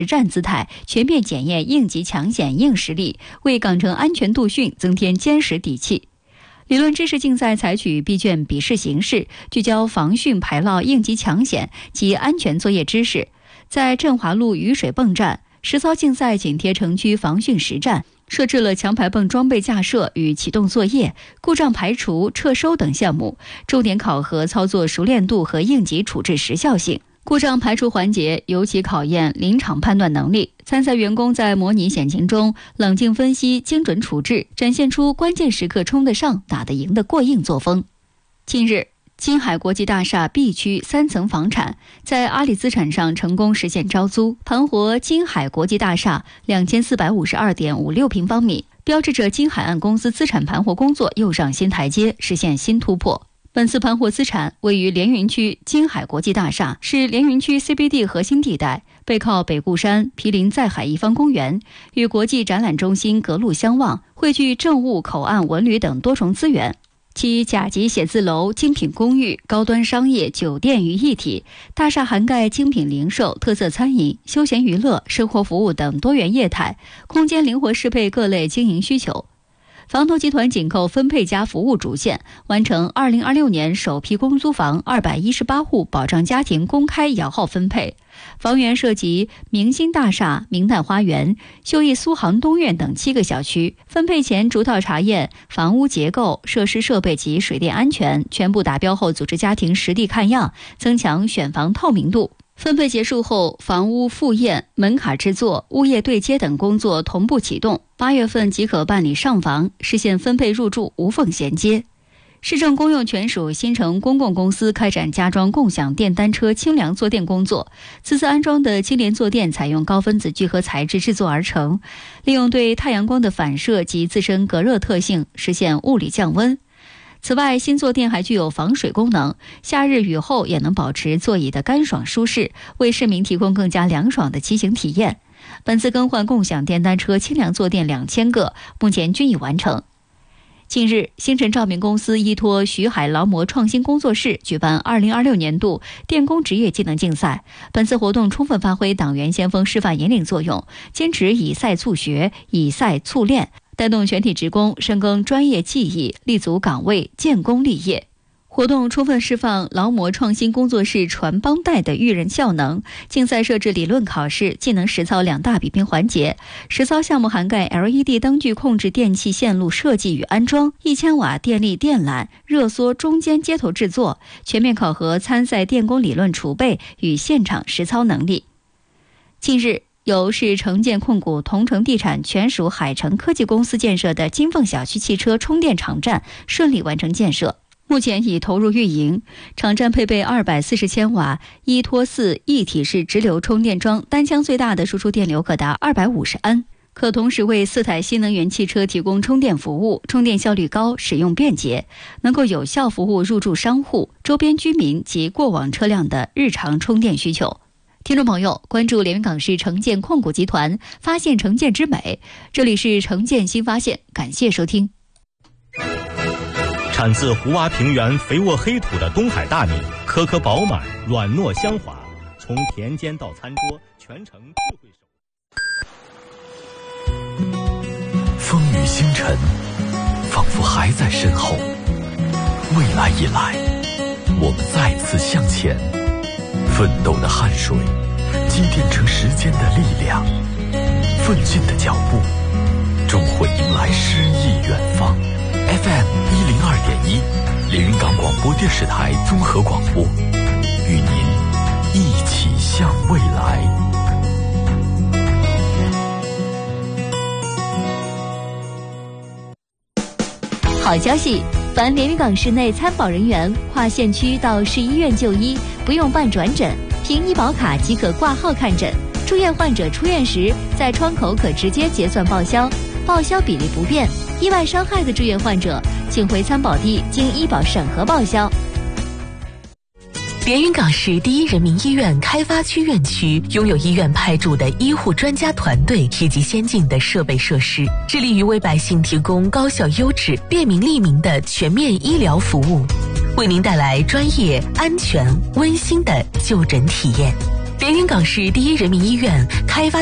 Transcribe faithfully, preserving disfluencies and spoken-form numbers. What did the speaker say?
实战姿态，全面检验应急抢险硬实力，为港城安全度训增添坚实底气。理论知识竞赛采取闭卷笔试形式，聚焦防汛排涝、应急抢险及安全作业知识。在振华路雨水泵站，实操竞赛紧贴城区防汛实战，设置了强排泵装备架设与启动作业、故障排除、撤收等项目，重点考核操作熟练度和应急处置时效性。故障排除环节尤其考验临场判断能力，参赛员工在模拟险情中冷静分析、精准处置，展现出关键时刻冲得上、打得赢的过硬作风。近日，金海国际大厦 B 区三层房产在阿里资产上成功实现招租，盘活金海国际大厦两千四百五十二点五六平方米，标志着金海岸公司资产盘活工作又上新台阶，实现新突破。本次盘活资产位于连云区金海国际大厦，是连云区 C B D 核心地带，背靠北固山，毗邻在海一方公园，与国际展览中心隔路相望，汇聚政务、口岸、文旅等多重资源。其甲级写字楼、精品公寓、高端商业、酒店于一体，大厦涵盖精品零售、特色餐饮、休闲娱乐、生活服务等多元业态，空间灵活适配各类经营需求。房投集团紧扣分配加服务主线，完成二零二六年首批公租房二百一十八户保障家庭公开摇号分配。房源涉及明星大厦、明旦花园、秀逸苏杭东苑等七个小区。分配前逐套查验房屋结构、设施设备及水电安全，全部达标后组织家庭实地看样，增强选房透明度。分配结束后，房屋复验、门卡制作、物业对接等工作同步启动，八月份即可办理上房，实现分配入住无缝衔接。市政公用权属新城公共公司开展加装共享电单车清凉坐垫工作，此次安装的清廉坐垫采用高分子聚合材质制作而成，利用对太阳光的反射及自身隔热特性，实现物理降温。此外，新坐垫还具有防水功能，夏日雨后也能保持座椅的干爽舒适，为市民提供更加凉爽的骑行体验。本次更换共享电单车清凉坐垫两千个，目前均已完成。近日，星辰照明公司依托徐海劳模创新工作室举办二零二六年度电工职业技能竞赛。本次活动充分发挥党员先锋示范引领作用，坚持以赛促学、以赛促练，带动全体职工深耕专业技艺，立足岗位，建功立业。活动充分释放劳模创新工作室传帮带的育人效能。竞赛设置理论考试、技能实操两大比拼环节。实操项目涵盖 L E D 灯具控制电气线路设计与安装、一千瓦电力电缆、热缩中间接头制作，全面考核参赛电工理论储备与现场实操能力。近日，由市城建控股同城地产全属海城科技公司建设的金凤小区汽车充电场站顺利完成建设，目前已投入运营。场站配备二百四十千瓦一拖四一体式直流充电桩，单枪最大的输出电流可达二百五十安，可同时为四台新能源汽车提供充电服务，充电效率高，使用便捷，能够有效服务入驻商户、周边居民及过往车辆的日常充电需求。听众朋友，关注连云港市城建控股集团，发现城建之美。这里是城建新发现，感谢收听。 产自湖洼平原肥沃黑土的东海大米，颗颗饱满，软糯香滑，从田间到餐桌，全程智慧手。 风雨星辰，仿佛还在身后。未来已来，我们再次向前。奋斗的汗水积淀成时间的力量，奋进的脚步终会迎来诗意远方。 F M 一零二点一，连云港广播电视台综合广播，与您一起向未来。 好消息，凡连云港市内参保人员跨县区到市医院就医，不用办转诊，凭医保卡即可挂号看诊。住院患者出院时，在窗口可直接结算报销，报销比例不变。意外伤害的住院患者，请回参保地经医保审核报销。连云港市第一人民医院开发区院区拥有医院派驻的医护专家团队以及先进的设备设施，致力于为百姓提供高效优质、便民利民的全面医疗服务，为您带来专业、安全、温馨的就诊体验。 连云港市第一人民医院开发